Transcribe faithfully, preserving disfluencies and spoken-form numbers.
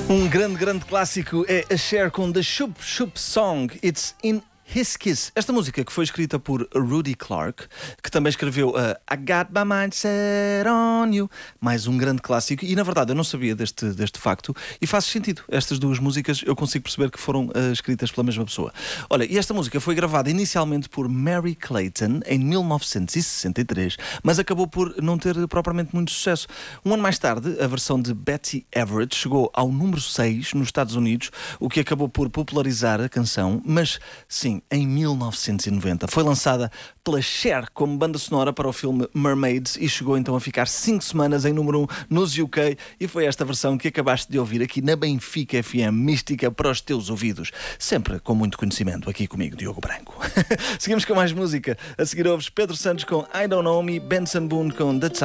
Um grande, grande clássico é a Cher com The Shoop Shoop Song. It's in His Kiss. Esta música que foi escrita por Rudy Clark, que também escreveu uh, I Got My Mind Set On You, mais um grande clássico. E na verdade eu não sabia deste, deste facto e faz sentido. Estas duas músicas eu consigo perceber que foram uh, escritas pela mesma pessoa. Olha, e esta música foi gravada inicialmente por Mary Clayton em mil novecentos e sessenta e três, mas acabou por não ter propriamente muito sucesso. Um ano mais tarde, a versão de Betty Everett chegou ao número seis nos Estados Unidos, o que acabou por popularizar a canção, mas sim, em mil novecentos e noventa foi lançada pela Cher como banda sonora para o filme Mermaids e chegou então a ficar cinco semanas em número um nos U K, e foi esta versão que acabaste de ouvir aqui na Benfica F M, mística para os teus ouvidos, sempre com muito conhecimento, aqui comigo, Diogo Branco. Seguimos com mais música. A seguir ouves Pedro Santos com I Don't Know Me, Benson Boone com The Time.